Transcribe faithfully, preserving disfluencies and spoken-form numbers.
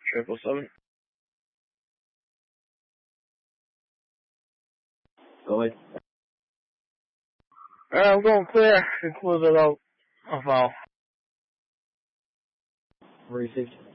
Triple seven. Go ahead. Alright, I'm going clear. Can close it out. I'll follow. Received.